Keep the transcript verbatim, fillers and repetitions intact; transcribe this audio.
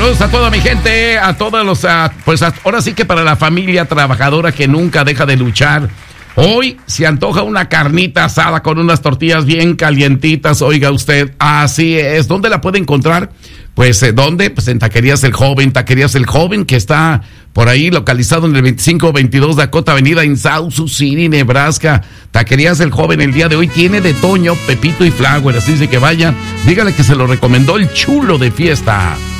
Saludos a toda mi gente, a todos los, a, pues a, ahora sí que para la familia trabajadora que nunca deja de luchar. Hoy se antoja una carnita asada con unas tortillas bien calientitas, oiga usted, así es. ¿Dónde la puede encontrar? Pues, eh, ¿dónde? Pues en Taquerías El Joven, Taquerías El Joven, que está por ahí localizado en el veinticinco veintidós Dakota Avenida en South Sioux City, Nebraska. Taquerías El Joven el día de hoy tiene de Toño, Pepito y Flower, así dice que vaya, dígale que se lo recomendó el chulo de fiesta.